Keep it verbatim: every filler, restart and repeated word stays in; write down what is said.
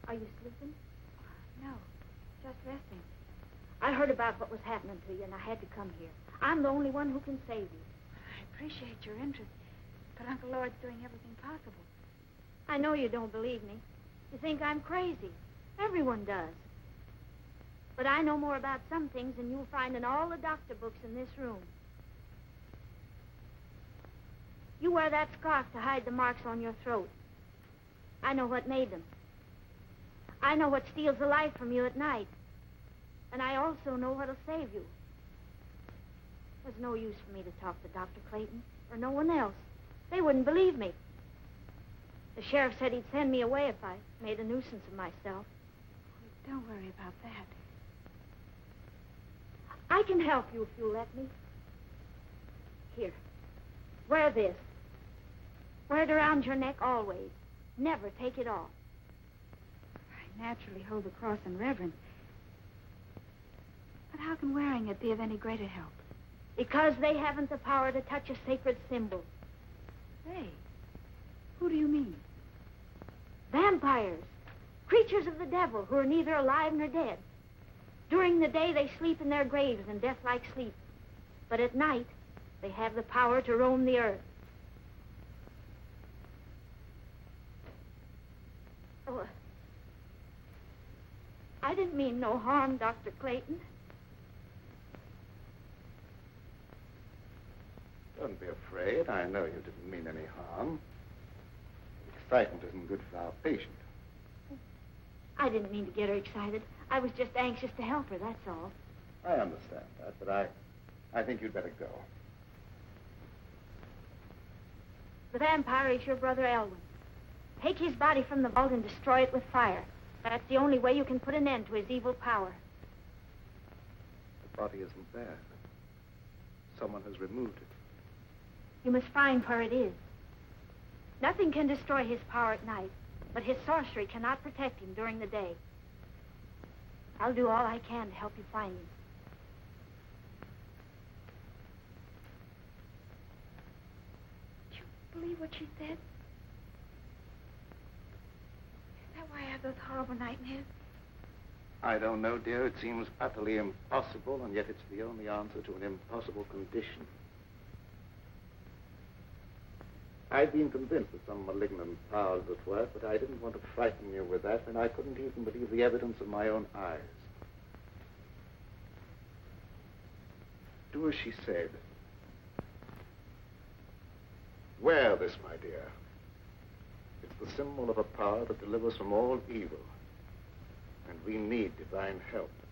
Are you sleeping? No, just resting. I heard about what was happening to you, and I had to come here. I'm the only one who can save you. I appreciate your interest, but Uncle Lord's doing everything possible. I know you don't believe me. You think I'm crazy. Everyone does. But I know more about some things than you'll find in all the doctor books in this room. You wear that scarf to hide the marks on your throat. I know what made them. I know what steals the life from you at night. And I also know what'll save you. There's no use for me to talk to Doctor Clayton or no one else. They wouldn't believe me. The sheriff said he'd send me away if I made a nuisance of myself. Don't worry about that. I can help you if you'll let me. Here, wear this. Wear it around your neck always. Never take it off. I naturally hold the cross in reverence. But how can wearing it be of any greater help? Because they haven't the power to touch a sacred symbol. They? Who do you mean? Vampires. Creatures of the devil who are neither alive nor dead. During the day, they sleep in their graves in death-like sleep. But at night, they have the power to roam the earth. Oh, I didn't mean no harm, Doctor Clayton. Don't be afraid. I know you didn't mean any harm. Excitement isn't good for our patient. I didn't mean to get her excited. I was just anxious to help her, that's all. I understand that, but I, I think you'd better go. The vampire is your brother Elwyn. Take his body from the vault and destroy it with fire. That's the only way you can put an end to his evil power. The body isn't there. Someone has removed it. You must find where it is. Nothing can destroy his power at night, but his sorcery cannot protect him during the day. I'll do all I can to help you find him. Do you believe what she said? Is that why I have those horrible nightmares? I don't know, dear. It seems utterly impossible, and yet it's the only answer to an impossible condition. I'd been convinced of some malignant powers at work, but I didn't want to frighten you with that, and I couldn't even believe the evidence of my own eyes. Do as she said. Wear this, my dear. It's the symbol of a power that delivers from all evil. And we need divine help.